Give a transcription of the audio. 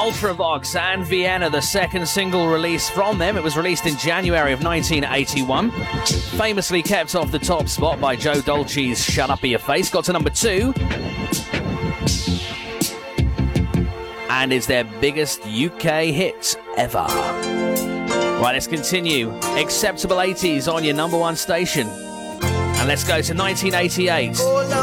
Ultravox and Vienna, the second single release from them. It was released in January of 1981. Famously kept off the top spot by Joe Dolce's Shut Up Your Face. Got to number 2. And is their biggest UK hit ever. Right, let's continue. Acceptable 80s on your number 1 station. And let's go to 1988.